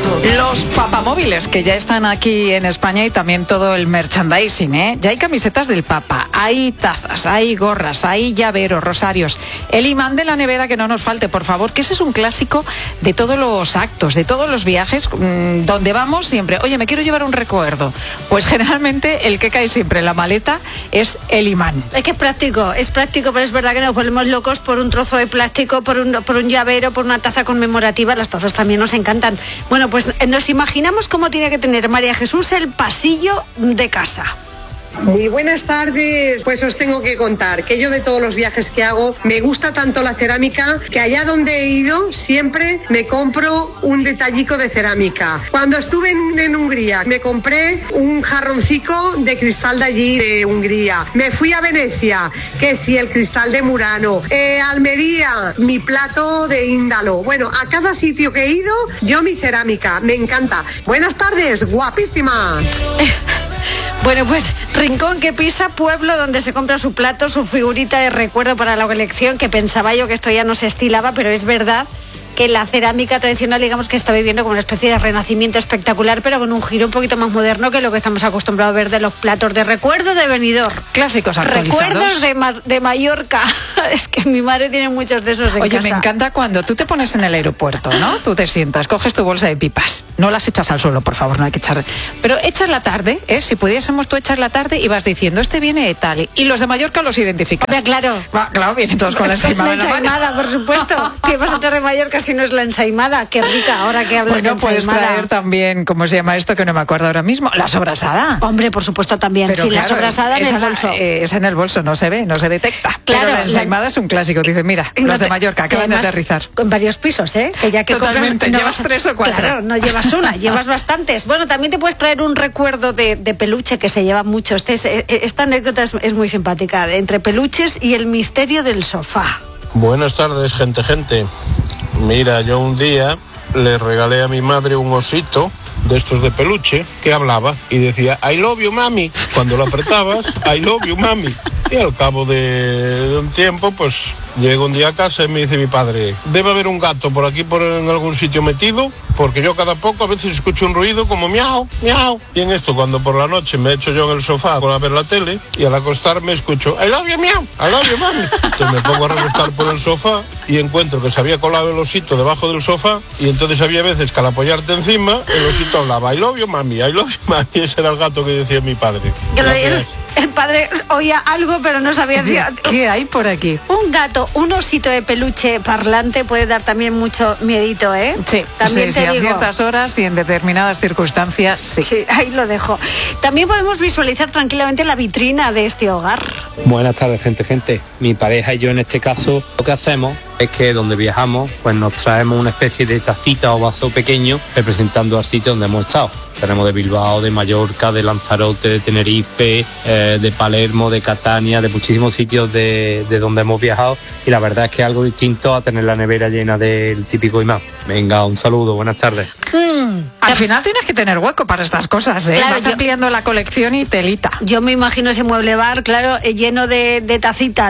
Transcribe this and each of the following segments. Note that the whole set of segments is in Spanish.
Los papamóviles que ya están aquí en España y también todo el merchandising, ¿eh? Ya hay camisetas del Papa, hay tazas, hay gorras, hay llaveros, rosarios. El imán de la nevera que no nos falte, por favor, que ese es un clásico de todos los actos, de todos los viajes donde vamos siempre. Oye, me quiero llevar un recuerdo. Pues generalmente el que cae siempre en la maleta es el imán. Es que es práctico, pero es verdad que nos volvemos locos por un trozo de plástico, por un llavero, por una taza conmemorativa. Las tazas también nos encantan. Bueno, pues nos imaginamos cómo tiene que tener María Jesús el pasillo de casa. Muy buenas tardes. Pues os tengo que contar que yo de todos los viajes que hago me gusta tanto la cerámica que allá donde he ido siempre me compro un detallico de cerámica. Cuando estuve en Hungría me compré un jarroncico de cristal de allí de Hungría. Me fui a Venecia, que sí, el cristal de Murano. Almería, mi plato de índalo. Bueno, a cada sitio que he ido yo mi cerámica, me encanta. Buenas tardes, guapísimas. Bueno, pues rincón que pisa, pueblo donde se compra su plato, su figurita de recuerdo para la colección, que pensaba yo que esto ya no se estilaba, pero es verdad que la cerámica tradicional, digamos que está viviendo como una especie de renacimiento espectacular, pero con un giro un poquito más moderno que lo que estamos acostumbrados a ver de los platos de recuerdo de Benidorm. Clásicos actualizados. Recuerdos de Mallorca. Es que mi madre tiene muchos de esos en casa. Oye, me encanta cuando tú te pones en el aeropuerto, ¿no? Tú te sientas, coges tu bolsa de pipas. No las echas al suelo, por favor, no hay que echar. Pero echas la tarde, ¿eh? Si pudiésemos, tú echas la tarde y vas diciendo, este viene de tal. Y los de Mallorca los identifican. Claro. Claro, vienen todos con la ensaimada en la mano. La ensaimada, por supuesto. ¿Qué vas a echar de Mallorca si no es la ensaimada? Qué rica, ahora que hablas de ensaimada. Puedes traer también, ¿cómo se llama esto? Que no me acuerdo ahora mismo. La sobrasada. Hombre, por supuesto también. Pero sí, claro, la sobrasada en el bolso. Esa en el bolso, no se ve, no se detecta. Claro, pero la ensaimada es un clásico. Dice, mira, los de Mallorca acaban de aterrizar. Con varios pisos, ¿eh? Que ya que totalmente, compras, llevas 3 o 4. Claro, no llevas una, llevas bastantes. Bueno, también te puedes traer un recuerdo de peluche que se lleva mucho. Esta anécdota es muy simpática, entre peluches y el misterio del sofá. Buenas tardes, gente. Mira, yo un día le regalé a mi madre un osito de estos de peluche que hablaba y decía I love you, mami. Cuando lo apretabas, I love you, mami. Y al cabo de un tiempo, pues llego un día a casa y me dice mi padre, debe haber un gato por aquí en algún sitio metido, porque yo cada poco a veces escucho un ruido como miau, miau. Y en esto, cuando por la noche me echo yo en el sofá a ver la tele y al acostarme escucho I love you, miau, I love you, mami. Entonces me pongo a recostar por el sofá y encuentro que se había colado el osito debajo del sofá y entonces había veces que al apoyarte encima el osito hablaba I love you, mami, I love you, mami. Ese era el gato que decía mi padre. El padre oía algo pero no sabía ¿Qué hay por aquí? Un gato, un osito de peluche parlante puede dar también mucho miedito, ¿eh? Sí, también sí, a ciertas horas y en determinadas circunstancias, sí. Sí, ahí lo dejo. También podemos visualizar tranquilamente la vitrina de este hogar. Buenas tardes, gente. Mi pareja y yo en este caso lo que hacemos es que donde viajamos pues nos traemos una especie de tacita o vaso pequeño representando al sitio donde hemos estado. Tenemos de Bilbao, de Mallorca, de Lanzarote, de Tenerife, de Palermo, de Catania, de muchísimos sitios de donde hemos viajado y la verdad es que es algo distinto a tener la nevera llena del típico imán. Venga, un saludo, buenas tardes. Al final tienes que tener hueco para estas cosas, ¿eh? Claro, vas ampliando la colección y telita. Yo me imagino ese mueble bar, claro, lleno de tacita.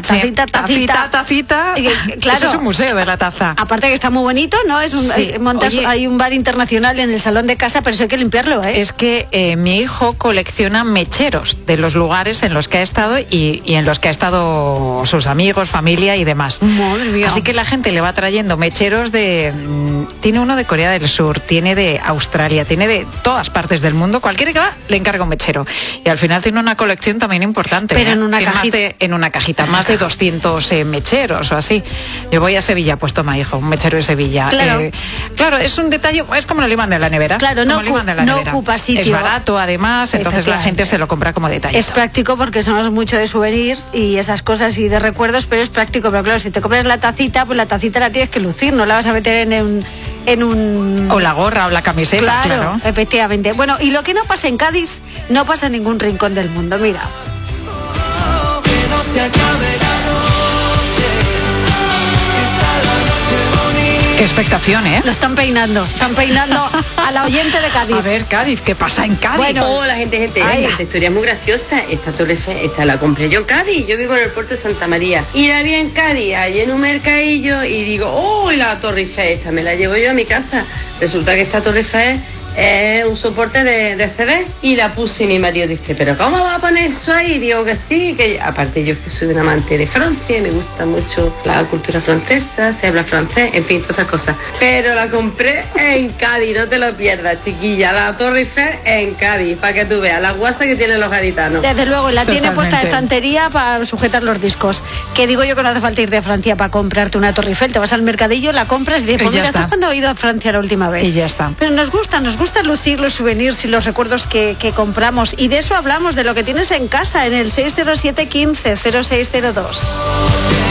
Claro. Eso es un museo de la taza. Aparte que está muy bonito, ¿no? Hay un bar internacional en el salón de casa, pero eso hay que limpiarlo, ¿eh? Es que mi hijo colecciona mecheros de los lugares en los que ha estado y en los que ha estado sus amigos, familia y demás. Madre mía. Así que la gente le va trayendo mecheros tiene uno de Corea del Sur, tiene de Australia, tiene de todas partes del mundo. Cualquiera que va, le encarga un mechero. Y al final tiene una colección también importante. Pero en una cajita. En una cajita, más de 200 mecheros o así. Yo voy a Sevilla, pues toma, hijo, un mechero de Sevilla. Claro, es un detalle, es como el imán de la nevera. Claro, no ocupa sitio. Es barato, además, entonces la gente se lo compra como detalle. Es práctico porque somos mucho de souvenirs y esas cosas y de recuerdos, pero es práctico. Pero claro, si te compras la tacita, pues la tacita la tienes que lucir, no la vas a meter en un... O la gorra o la camiseta, claro. Efectivamente. Bueno, y lo que no pasa en Cádiz, no pasa en ningún rincón del mundo, mira. expectación, ¿eh? Lo están peinando a la oyente de Cádiz. A ver, Cádiz, ¿qué pasa en Cádiz? Bueno, hola gente, esta historia es muy graciosa. Esta Torre Eiffel, esta la compré yo en Cádiz. Yo vivo en el puerto de Santa María y la vi en Cádiz, allí en un mercadillo, y digo, ¡oh! La Torre Eiffel, esta me la llevo yo a mi casa. Resulta que esta Torre Eiffel es un soporte de CD, y la puse, y mi marido dice, ¿pero cómo va a poner eso ahí? Y digo que sí, que aparte yo que soy un amante de Francia, me gusta mucho la cultura francesa, se habla francés, en fin, todas esas cosas. Pero la compré en Cádiz, no te lo pierdas, chiquilla, la Torre Eiffel en Cádiz, para que tú veas la guasa que tienen los gaditanos. Desde luego, la tiene Totalmente. puesta de estantería para sujetar los discos. Que digo yo que no hace falta ir de Francia para comprarte una Torre Eiffel, te vas al mercadillo, la compras y dices, pues ya mira, está. ¿estás cuando he ido a Francia la última vez? Y ya está. Pero nos gusta lucir los souvenirs y los recuerdos que compramos, y de eso hablamos, de lo que tienes en casa, en el 607 15 0602.